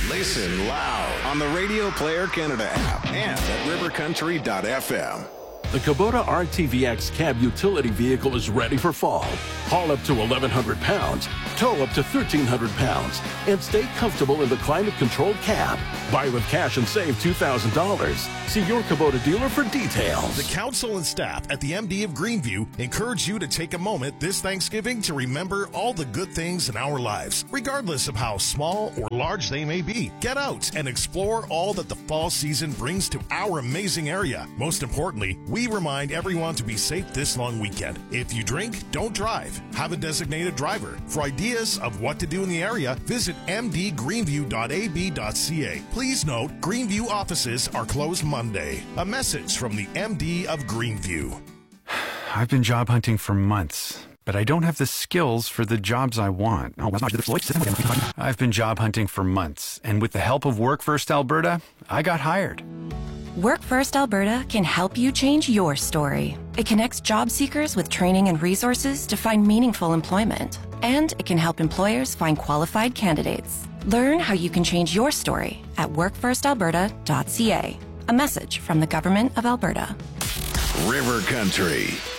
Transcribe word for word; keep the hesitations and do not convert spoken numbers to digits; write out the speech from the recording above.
Listen loud on the Radio Player Canada app and at river country dot f m. The Kubota R T V X cab utility vehicle is ready for fall. Haul up to eleven hundred pounds, tow up to thirteen hundred pounds, and stay comfortable in the climate-controlled cab. Buy with cash and save two thousand dollars. See your Kubota dealer for details. The council and staff at the M D of Greenview encourage you to take a moment this Thanksgiving to remember all the good things in our lives, regardless of how small or large they may be. Get out and explore all that the fall season brings to our amazing area. Most importantly, we remind everyone to be safe this long weekend. If you drink, don't drive. Have a designated driver. For ideas of what to do in the area, visit m d greenview dot a b dot c a. Please note, Greenview offices are closed Monday. A message from the M D of Greenview. I've been job hunting for months, but I don't have the skills for the jobs I want. I've been job hunting for months, and with the help of Work First Alberta, I got hired. Work First Alberta can help you change your story. It connects job seekers with training and resources to find meaningful employment. And it can help employers find qualified candidates. Learn how you can change your story at work first alberta dot c a. A message from the Government of Alberta. River Country.